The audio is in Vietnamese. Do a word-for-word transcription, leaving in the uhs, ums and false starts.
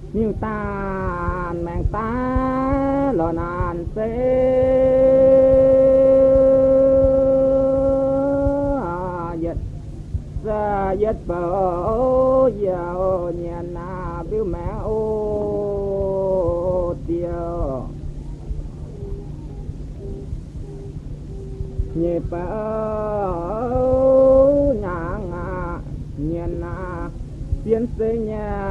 nhiều tàn màng ta lò nàn xế giật ra giật bờ giàu nhà na biểu mẹ ô tiêu nhịp bờ nhà nhà na tiến xây nhà